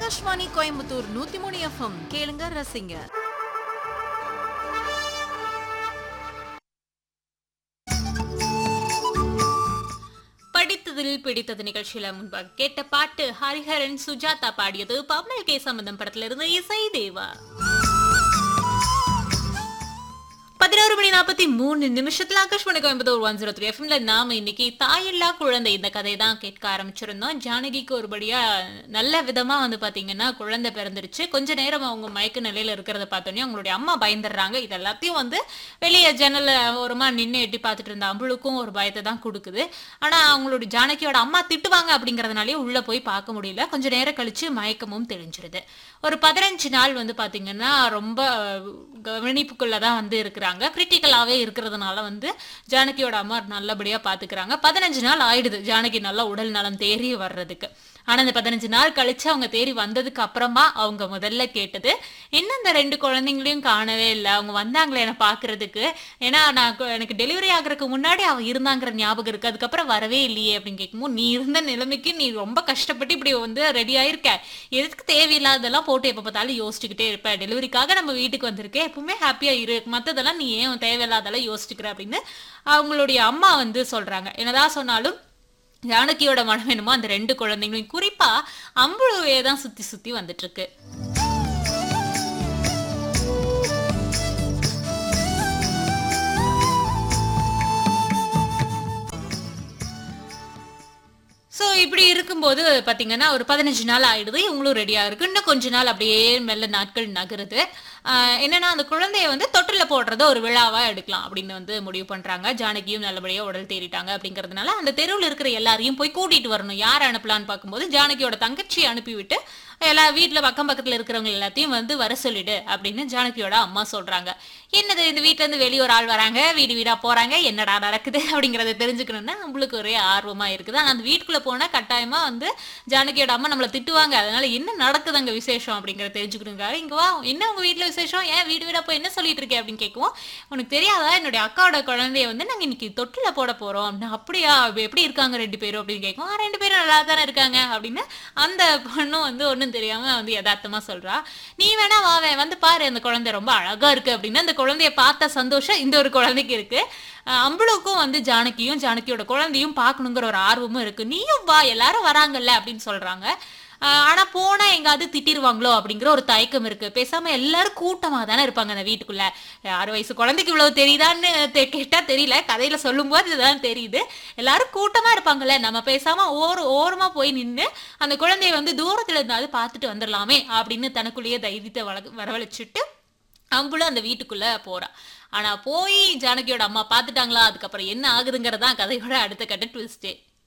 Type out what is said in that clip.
Akashvani Coimbatore 103 FM கேளுங்க ரசிங்க. படித்ததில் பிடித்தது நிகழ்ச்சியில முன்பாக கேட்ட பாட்டு ஹரிஹரன் சுஜாதா பாடியது பம்மல் கே சம்பந்தம் படத்திலிருந்து இசை தேவா. 11:43 ஆகாஷ்வாணி கோயம்புத்தூர் 103 எஃப்எம்ல நாம இன்னைக்கு தாயில்லா குழந்தை இந்த கதை தான் கேட்க ஆரம்பிச்சிருந்தோம். ஜானகிக்கு ஒருபடியா நல்ல விதமா பாத்தீங்கன்னா குழந்தை பிறந்துருச்சு. கொஞ்ச நேரம் அவங்க மயக்க நிலையில இருக்கிறத பார்த்தோன்னே அவங்களுடைய அம்மா பயந்துடுறாங்க. இது எல்லாத்தையும் வெளியே ஜன்னல ஓரமா நின்று எட்டி பார்த்துட்டு இருந்த அம்புளுக்கும் ஒரு பயத்தை தான் கொடுக்குது. ஆனா அவங்களுடைய ஜானகியோட அம்மா திட்டுவாங்க அப்படிங்கறதுனாலே உள்ள போய் பார்க்க முடியல. கொஞ்ச நேரம் கழிச்சு மயக்கமும் தெளிஞ்சிருது. ஒரு 15 நாள் பாத்தீங்கன்னா ரொம்ப கவனிப்புக்குள்ளதான் இருக்கிறாங்க. கிரிட்டிக்கலாவே இருக்கிறதுனால ஜானகியோட அம்மா நல்லபடியா பாத்துக்கிறாங்க. 15 நாள் ஆயிடுது ஜானகி நல்லா உடல் நலம் தேறி வர்றதுக்கு. ஆனா இந்த 15 நாள் கழிச்சு அவங்க தேறி வந்ததுக்கு அப்புறமா அவங்க முதல்ல கேட்டது, இன்னும் இந்த 2 குழந்தைங்களையும் காணவே இல்லை, அவங்க வந்தாங்களே என்ன பாக்குறதுக்கு, ஏன்னா எனக்கு டெலிவரி ஆகுறதுக்கு முன்னாடி அவ இருந்தாங்கிற ஞாபகம் இருக்கு, அதுக்கப்புறம் வரவே இல்லையே அப்படின்னு கேட்கும்போது, நீ இருந்த நிலைமைக்கு நீ ரொம்ப கஷ்டப்பட்டு இப்படி ரெடி ஆயிருக்க, எதுக்கு தேவையில்லாதெல்லாம் போட்டு எப்ப பார்த்தாலும் யோசிச்சுக்கிட்டே இருப்ப, டெலிவரிக்காக நம்ம வீட்டுக்கு வந்திருக்கேன், எப்பவுமே ஹாப்பியா இரு, மத்ததெல்லாம் நீ ஏன் தேவையில்லாதெல்லாம் யோசிச்சுக்கிற அப்படின்னு அவங்களுடைய அம்மா சொல்றாங்க. என்னதான் சொன்னாலும் ஜானகியோட மனம் என்னமோ அந்த 2 குழந்தைங்களும் குறிப்பா அம்புழுவே தான் சுத்தி சுத்தி வந்துட்டு இருக்கு. ஸோ இப்படி இருக்கும்போது பார்த்தீங்கன்னா ஒரு 15 நாள் ஆயிடுது. இவங்களும் ரெடியாக இருக்கு. இன்னும் கொஞ்ச நாள் அப்படியே மெல்ல நாட்கள் நகருது. என்னன்னா அந்த குழந்தைய தொட்டில போடுறத ஒரு விழாவா எடுக்கலாம் அப்படின்னு முடிவு பண்றாங்க. ஜானகியும் நல்லபடியா உடல் தேறிட்டாங்க அப்படிங்கிறதுனால அந்த தெருவில் இருக்கிற எல்லாரையும் போய் கூட்டிட்டு வரணும். யார் அனுப்பலான்னு பார்க்கும்போது ஜானகியோட தங்கச்சியை அனுப்பிவிட்டு எல்லா வீட்டில் பக்கத்துல இருக்கிறவங்க எல்லாத்தையும் வர சொல்லிடு அப்படின்னு ஜானகியோட அம்மா சொல்றாங்க. என்னது இந்த வீட்டுல இருந்து வெளியே ஒரு ஆள் வராங்க, வீடு வீடா போறாங்க, என்னடா நடக்குது அப்படிங்கறத தெரிஞ்சுக்கணும்னா நம்மளுக்கு ஒரே ஆர்வமா இருக்குது. ஆனா அந்த வீட்டுக்குள்ள போனா கட்டாயமா ஜானகியோட அம்மா நம்மளை திட்டுவாங்க. அதனால என்ன நடக்குது அங்க விசேஷம் அப்படிங்கறத தெரிஞ்சுக்கணுங்க. இங்க வா, என்ன உங்க வீட்டுல விசேஷம், ஏன் வீடு வீடா போய் என்ன சொல்லிட்டு இருக்கேன் அப்படின்னு கேட்குவோம். உனக்கு தெரியாதா, என்னுடைய அக்காவோட குழந்தைய நாங்க இன்னைக்கு தொட்டில போட போறோம் அப்படின்னா, அப்படியா எப்படி இருக்காங்க 2 பேரும் அப்படின்னு கேட்கும். 2 பேரும் நல்லா தானே இருக்காங்க அப்படின்னு அந்த பொண்ணும் ஒன்னும் தெரியாம யதார்த்தமா சொல்றா. நீ வேணா வாவேன் பாரு, அந்த குழந்தை ரொம்ப அழகா இருக்கு அப்படின்னு. அந்த குழந்தைய பார்த்த சந்தோஷம் இந்த ஒரு குழந்தைக்கு இருக்கு. அம்பளுக்கும் ஜானகியும் ஜானகியோட குழந்தையும் பார்க்கணுங்கிற ஒரு ஆர்வமும் இருக்கு. நீயும் வா, எல்லாரும் வராங்கல்ல அப்படின்னு சொல்றாங்க. ஆனா போனா எங்காவது திட்டிருவாங்களோ அப்படிங்கிற ஒரு தயக்கம் இருக்கு. பேசாம எல்லாரும் கூட்டமா தானே இருப்பாங்க அந்த வீட்டுக்குள்ள. 6 வயசு குழந்தைக்கு இவ்வளவு தெரியுதான்னு கேட்டா தெரியல, கதையில சொல்லும் போது இதுதான் தெரியுது. எல்லாரும் கூட்டமா இருப்பாங்கல்ல, நம்ம பேசாம ஓரமா போய் நின்று அந்த குழந்தைய தூரத்துல இருந்தாவது பார்த்துட்டு வந்துடலாமே அப்படின்னு தனக்குள்ளேயே தைரியத்தை வரவழைச்சிட்டு அம்புளும் அந்த வீட்டுக்குள்ள போறா. ஆனா போய் ஜானகியோட அம்மா பார்த்துட்டாங்களா, அதுக்கப்புறம் என்ன ஆகுதுங்கிறதான் கதையோட அடுத்த கட்ட ட்விஸ்டே.